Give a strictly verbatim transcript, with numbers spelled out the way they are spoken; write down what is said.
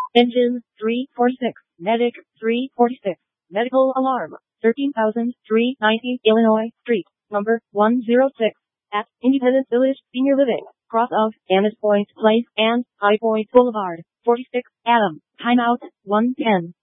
Engine, three forty-six. Medic, three forty-six. Medical alarm, thirteen thousand three hundred ninety Illinois Street, number one oh six, at Independence Village Senior Living, cross of Annis Point Place and High Point Boulevard, forty-six, Adam. Timeout, one ten.